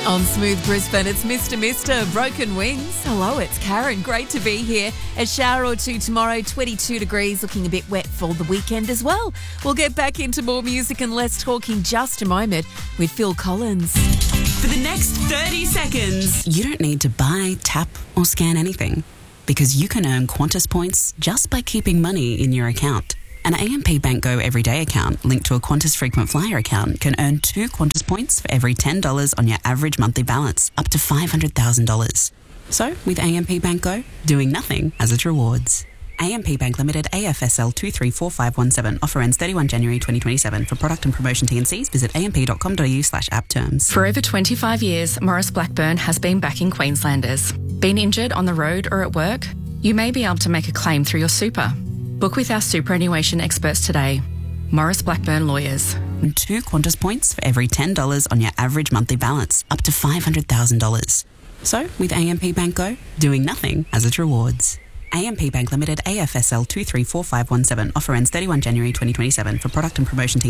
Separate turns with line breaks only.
On Smooth Brisbane, it's Mr. Broken Wings. Hello, it's Karen. Great to be here. A shower or two tomorrow, 22 degrees, looking a bit wet for the weekend as well. We'll get back into more music and less talking just a moment with Phil Collins.
For the next 30 seconds.
You don't need to buy, tap or scan anything because you can earn Qantas points just by keeping money in your account. An AMP Bank Go Everyday account linked to a Qantas Frequent Flyer account can earn 2 Qantas points for every $10 on your average monthly balance, up to $500,000. So, with AMP Bank Go, doing nothing has its rewards. AMP Bank Limited, AFSL 234517. Offer ends 31 January 2027. For product and promotion T&Cs, visit amp.com.au/app terms.
For over 25 years, Morris Blackburn has been backing Queenslanders. Been injured on the road or at work? You may be able to make a claim through your super. Book with our superannuation experts today. Morris Blackburn Lawyers.
2 Qantas points for every $10 on your average monthly balance, up to $500,000. So, with AMP Bank Go, doing nothing has its rewards. AMP Bank Limited, AFSL 234517. Offer ends 31 January 2027. For product and promotion